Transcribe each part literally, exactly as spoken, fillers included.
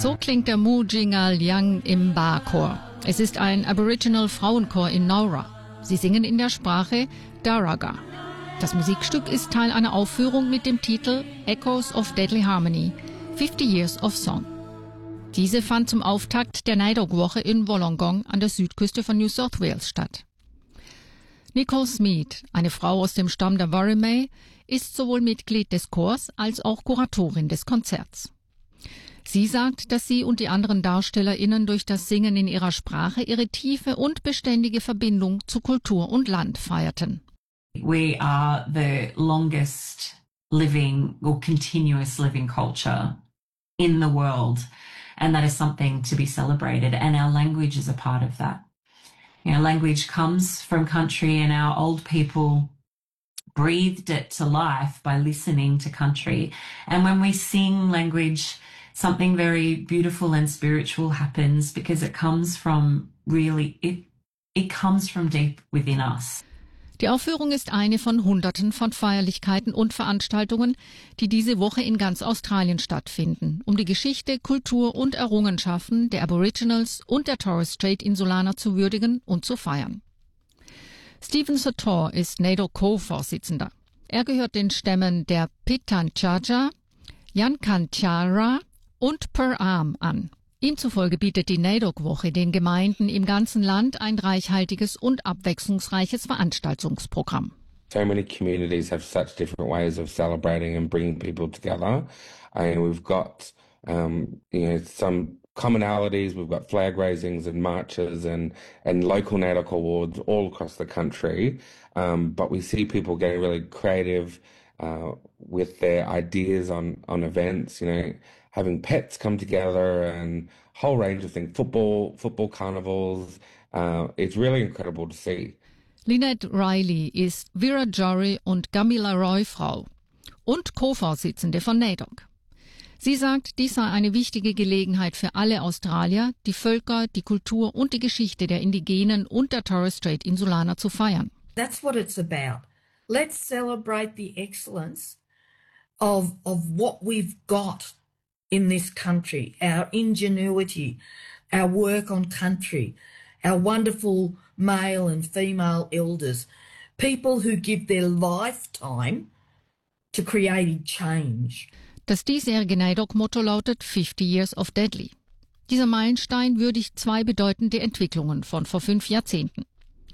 So klingt der Mujingal Yang Imba Chor. Es ist ein Aboriginal-Frauenchor in Nowra. Sie singen in der Sprache Darugha. Das Musikstück ist Teil einer Aufführung mit dem Titel Echoes of Deadly Harmony, fifty Years of Song. Diese fand zum Auftakt der Nayadog-Woche in Wollongong an der Südküste von New South Wales statt. Nicole Smead, eine Frau aus dem Stamm der Worimi, ist sowohl Mitglied des Chors als auch Kuratorin des Konzerts. Sie sagt, dass sie und die anderen DarstellerInnen durch das Singen in ihrer Sprache ihre tiefe und beständige Verbindung zu Kultur und Land feierten. We are the longest living or continuous living culture in the world, and that is something to be celebrated, and our language is a part of that. You know, language comes from country, and our old people breathed it to life by listening to country. And when we sing language, something very beautiful and spiritual happens because it comes from really, it, it comes from deep within us. Die Aufführung ist eine von Hunderten von Feierlichkeiten und Veranstaltungen, die diese Woche in ganz Australien stattfinden, um die Geschichte, Kultur und Errungenschaften der Aboriginals und der Torres Strait Insulaner zu würdigen und zu feiern. Stephen Sator ist Nayadog Co-Vorsitzender. Er gehört den Stämmen der Pitjantjatjara, Yankunytjatjara und Per-Arm an. Ihm zufolge bietet die Nayadog-Woche den Gemeinden im ganzen Land ein reichhaltiges und abwechslungsreiches Veranstaltungsprogramm. So many communities have such different ways of celebrating and bringing people together. And we've got, um, you know, some commonalities. We've got flag raisings and marches and, and local Nayadog awards all across the country. Um, but we see people getting really creative uh, with their ideas on, on events, you know, having pets come together and a whole range of things, football, football carnivals. Uh, it's really incredible to see. Lynette Riley ist Wiradjuri und Gamilaroi-Frau und Co-Vorsitzende von Nayadog. Sie sagt, dies sei eine wichtige Gelegenheit für alle Australier, die Völker, die Kultur und die Geschichte der Indigenen und der Torres Strait Insulaner zu feiern. That's what it's about. Let's celebrate the excellence of, of what we've got in this country, our ingenuity, our work on country, our wonderful male and female elders, people who give their lifetime to creating change. Das diesjährige Nayadog-Motto lautet fifty Years of Deadly. Dieser Meilenstein würdigt zwei bedeutende Entwicklungen von vor fünf Jahrzehnten.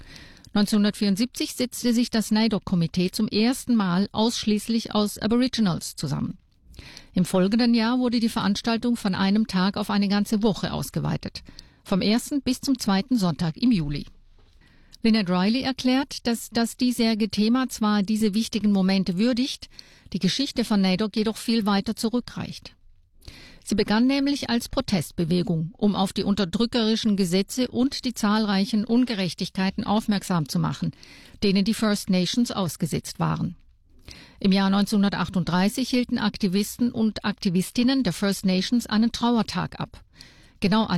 neunzehnhundertvierundsiebzig setzte sich das Nayadog-Komitee zum ersten Mal ausschließlich aus Aboriginals zusammen. Im folgenden Jahr wurde die Veranstaltung von einem Tag auf eine ganze Woche ausgeweitet, vom ersten bis zum zweiten Sonntag im Juli. Lynette Riley erklärt, dass das diesjährige Thema zwar diese wichtigen Momente würdigt, die Geschichte von Nayadog jedoch viel weiter zurückreicht. Sie begann nämlich als Protestbewegung, um auf die unterdrückerischen Gesetze und die zahlreichen Ungerechtigkeiten aufmerksam zu machen, denen die First Nations ausgesetzt waren. Im Jahr neunzehnhundertachtunddreißig hielten Aktivisten und Aktivistinnen der First Nations einen Trauertag ab, genau